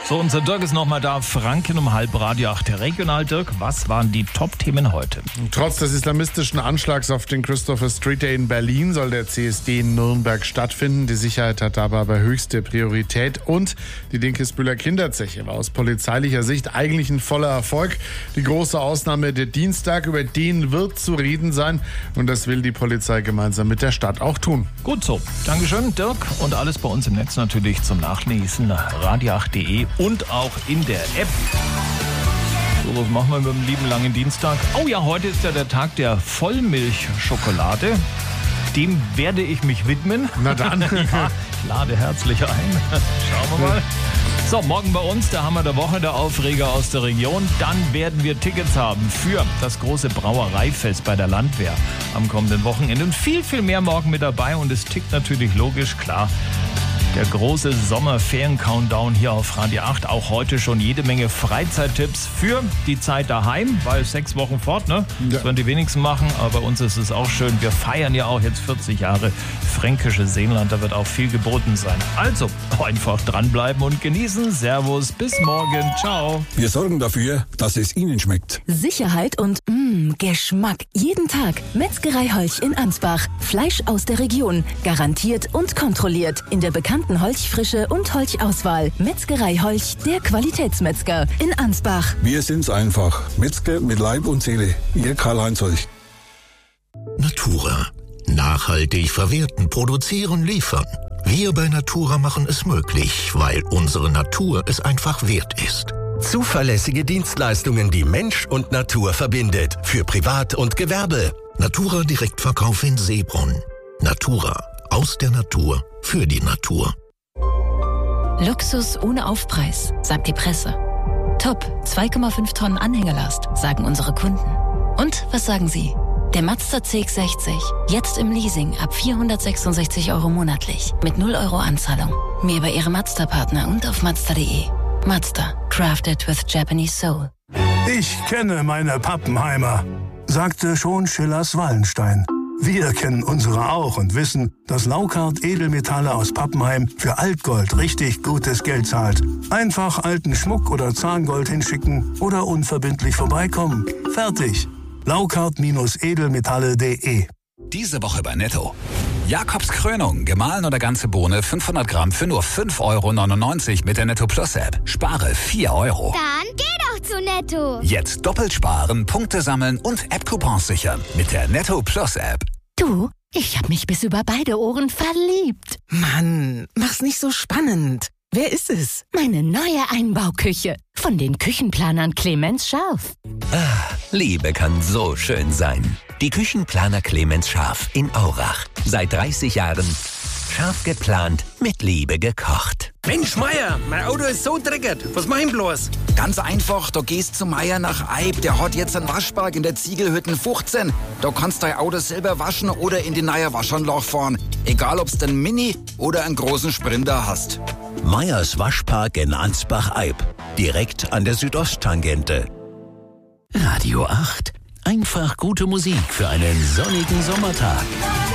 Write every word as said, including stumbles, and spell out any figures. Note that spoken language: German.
So, unser Dirk ist nochmal da. Franken um halb Radio acht. Regional, Dirk, was waren die Top-Themen heute? Trotz des islamistischen Anschlags auf den Christopher Street Day in Berlin soll der C S D in Nürnberg stattfinden. Die Sicherheit hat dabei aber höchste Priorität. Und die Dinkelsbühler Kinderzeche war aus polizeilicher Sicht eigentlich ein voller Erfolg. Die große Ausnahme der Dienstag, über den wird zu reden sein. Und das will die Polizei gemeinsam mit der Stadt auch tun. Gut so. Dankeschön, Dirk. Und alles bei uns im Netz natürlich zum Nachlesen. radio acht punkt de und auch in der App. So, was machen wir mit dem lieben langen Dienstag? Oh ja, heute ist ja der Tag der Vollmilchschokolade. Dem werde ich mich widmen. Na dann. Ja, ich lade herzlich ein. Schauen wir mal. So, morgen bei uns, der Hammer der Woche, der Aufreger aus der Region. Dann werden wir Tickets haben für das große Brauereifest bei der Landwehr am kommenden Wochenende. Und viel, viel mehr morgen mit dabei. Und es tickt natürlich logisch, klar. Der große Sommerferien-Countdown hier auf Radio acht. Auch heute schon jede Menge Freizeittipps für die Zeit daheim, weil sechs Wochen fort, ne? Das werden die wenigsten machen, aber bei uns ist es auch schön. Wir feiern ja auch jetzt vierzig Jahre fränkische Seenland. Da wird auch viel geboten sein. Also einfach dranbleiben und genießen. Servus, bis morgen. Ciao. Wir sorgen dafür, dass es Ihnen schmeckt. Sicherheit und mh, Geschmack. Jeden Tag. Metzgerei Holch in Ansbach. Fleisch aus der Region. Garantiert und kontrolliert. In der bekannten Holchfrische und Holchauswahl. Metzgerei Holch, der Qualitätsmetzger in Ansbach. Wir sind's einfach. Metzger mit Leib und Seele. Ihr Karl-Heinz Holch. Natura. Nachhaltig verwerten, produzieren, liefern. Wir bei Natura machen es möglich, weil unsere Natur es einfach wert ist. Zuverlässige Dienstleistungen, die Mensch und Natur verbindet. Für Privat und Gewerbe. Natura Direktverkauf in Seebrunn. Natura. Aus der Natur. Für die Natur. Luxus ohne Aufpreis, sagt die Presse. Top, zwei Komma fünf Tonnen Anhängerlast, sagen unsere Kunden. Und was sagen Sie? Der Mazda C X sechzig, jetzt im Leasing ab vierhundertsechsundsechzig Euro monatlich, mit null Euro Anzahlung. Mehr bei Ihrem Mazda-Partner und auf mazda punkt de. Mazda, crafted with Japanese soul. Ich kenne meine Pappenheimer, sagte schon Schillers Wallenstein. Wir kennen unsere auch und wissen, dass Laukart Edelmetalle aus Pappenheim für Altgold richtig gutes Geld zahlt. Einfach alten Schmuck oder Zahngold hinschicken oder unverbindlich vorbeikommen. Fertig. Laukart-edelmetalle punkt de. Diese Woche bei Netto. Jakobs Krönung, gemahlen oder ganze Bohne, fünfhundert Gramm für nur fünf Euro neunundneunzig mit der Netto Plus App. Spare vier Euro. Dann geh doch zu Netto. Jetzt doppelt sparen, Punkte sammeln und App-Coupons sichern mit der Netto Plus App. Du, ich hab mich bis über beide Ohren verliebt. Mann, mach's nicht so spannend. Wer ist es? Meine neue Einbauküche. Von den Küchenplanern Clemens Scharf. Ah, Liebe kann so schön sein. Die Küchenplaner Clemens Scharf in Aurach. Seit dreißig Jahren scharf geplant, mit Liebe gekocht. Mensch, Meier, mein Auto ist so dreckig. Was mach ich bloß? Ganz einfach, du gehst zu Meier nach Eib. Der hat jetzt einen Waschpark in der Ziegelhütten fünfzehn. Da kannst du dein Auto selber waschen oder in die neue Waschanlage fahren. Egal, ob's den Mini oder einen großen Sprinter hast. Meyers Waschpark in Ansbach-Eib. Direkt an der Südosttangente. Radio acht. Einfach gute Musik für einen sonnigen Sommertag.